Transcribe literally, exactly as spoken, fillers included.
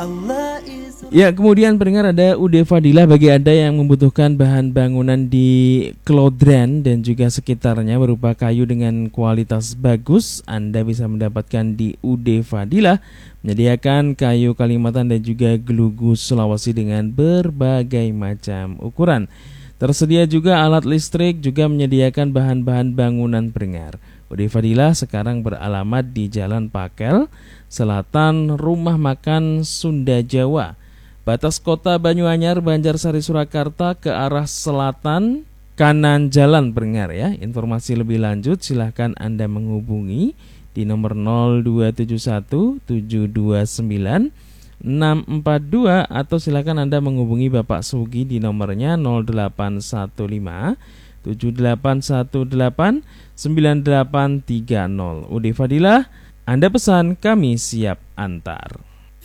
Ya, kemudian pendengar, ada U D Fadilah bagi Anda yang membutuhkan bahan bangunan di Klodren dan juga sekitarnya berupa kayu dengan kualitas bagus. Anda bisa mendapatkan di U D Fadilah, menyediakan kayu Kalimantan dan juga gelugu Sulawesi dengan berbagai macam ukuran. Tersedia juga alat listrik, juga menyediakan bahan-bahan bangunan pendengar. U D Fadilah sekarang beralamat di Jalan Pakel, Selatan Rumah Makan Sunda Jawa, batas kota Banyuanyar, Banjarsari, Surakarta ke arah selatan, kanan jalan pendengar ya. Informasi lebih lanjut silahkan Anda menghubungi di nomor nol dua tujuh satu tujuh dua sembilan enam empat dua atau silakan Anda menghubungi Bapak Sugi di nomornya nol delapan satu lima tujuh delapan satu delapan sembilan delapan tiga nol. U D Fadilah, Anda pesan kami siap antar.